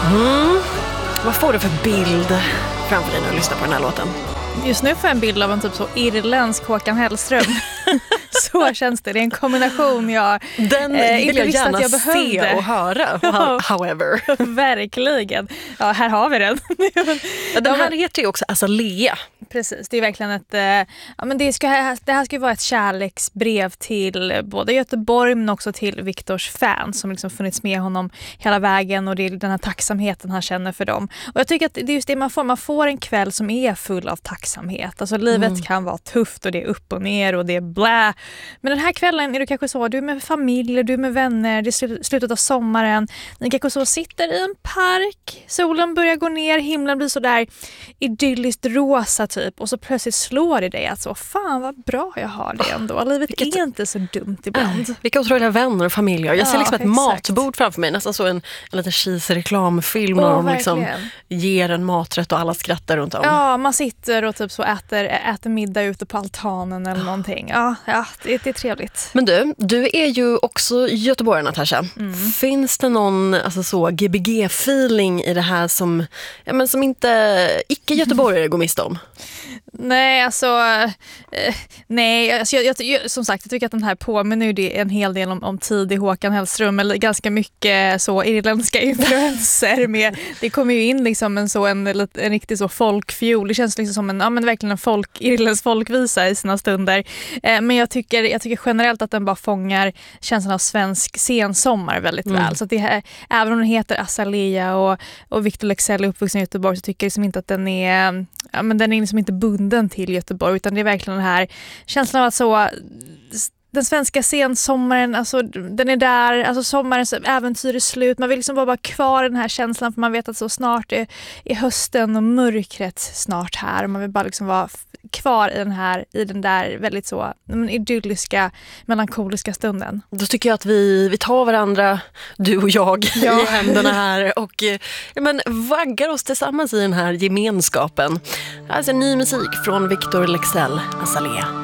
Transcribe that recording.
Vad får du för bild framför dig när du lyssnar på den här låten? Just nu får jag en bild av en typ så irländsk Håkan Hellström. Så känns det. Det är en kombination Den vill jag gärna se och höra, however. Verkligen. Ja, här har vi den. Den här heter ju också Azalea. Precis, det är verkligen ett... men det här ska ju vara ett kärleksbrev till både Göteborg men också till Viktors fans som liksom funnits med honom hela vägen, och det är den här tacksamheten han känner för dem. Och jag tycker att det är just det man får en kväll som är full av tacksamhet. Alltså livet kan vara tufft och det är upp och ner och det är blä. Men den här kvällen är du kanske så, du är med familj, du är med vänner, det är slutet av sommaren. Ni kanske så sitter i en park, solen börjar gå ner, himlen blir så där idylliskt rosa typ, och så plötsligt slår det dig att så, fan vad bra jag har det ändå. Livet är inte så dumt ibland. Vilka otroliga vänner och familjer. Jag ser liksom ett exakt. matbord framför mig, nästan så en liten cheesy reklamfilm där de liksom ger en maträtt och alla skrattar runt om. Ja, man sitter och typ så äter middag ute på altanen eller någonting. Ja, det är trevligt. Men du är ju också göteborgare, Natasha. Finns det någon alltså så GBG-feeling i det här som inte icke-göteborgare går miste om? Nej, jag som sagt, jag tycker att den här påminner ju det en hel del om tidig Håkan Hellström, eller ganska mycket så irländska influenser med. Det kommer ju in liksom en riktig så folkfiol. Det känns liksom som verkligen en irländsk folkvisa i sina stunder. Men jag tycker generellt att den bara fångar känslan av svensk sensommar väldigt väl. Så att det här, även om den heter Azalea och Victor Leksell är uppvuxen i Göteborg, så tycker jag liksom inte att den är liksom inte bunden till Göteborg, utan det är verkligen den här känslan av att så den svenska sensommaren, alltså den är där, alltså sommarens äventyr är slut. Man vill liksom bara kvar den här känslan, för man vet att så snart är hösten och mörkret snart här, och man vill bara liksom vara kvar i den där väldigt så idylliska, melankoliska stunden. Då tycker jag att vi tar varandra, du och jag, i händerna här och vaggar oss tillsammans i den här gemenskapen. Alltså ny musik från Victor Leksell, Azalea.